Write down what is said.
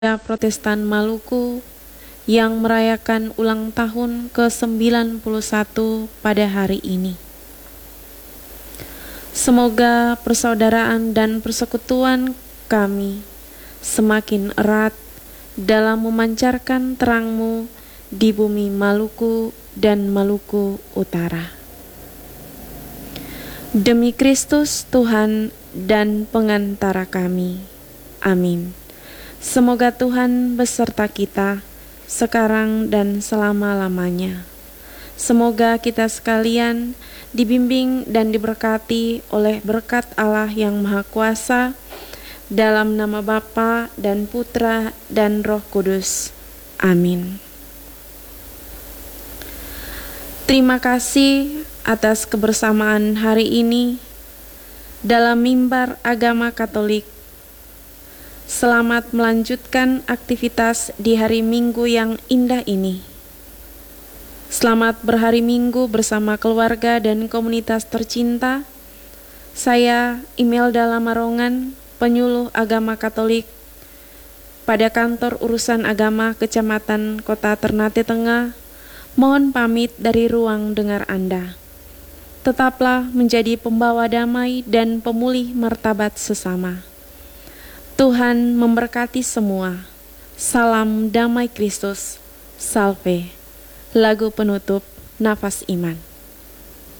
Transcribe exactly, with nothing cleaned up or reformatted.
Protestan Maluku yang merayakan ulang tahun ke sembilan puluh satu pada hari ini. Semoga persaudaraan dan persekutuan kami semakin erat dalam memancarkan terang-Mu di bumi Maluku dan Maluku Utara. Demi Kristus Tuhan dan pengantara kami. Amin. Semoga Tuhan beserta kita sekarang dan selama-lamanya. Semoga kita sekalian dibimbing dan diberkati oleh berkat Allah yang Maha Kuasa, dalam nama Bapa dan Putra dan Roh Kudus. Amin. Terima kasih atas kebersamaan hari ini dalam mimbar agama Katolik. Selamat melanjutkan aktivitas di hari Minggu yang indah ini. Selamat berhari Minggu bersama keluarga dan komunitas tercinta. Saya Imelda Lamarongan, penyuluh agama Katolik pada Kantor Urusan Agama Kecamatan Kota Ternate Tengah, mohon pamit dari ruang dengar Anda. Tetaplah menjadi pembawa damai dan pemulih martabat sesama. Tuhan memberkati semua. Salam damai Kristus. Salve. Lagu penutup Nafas Iman.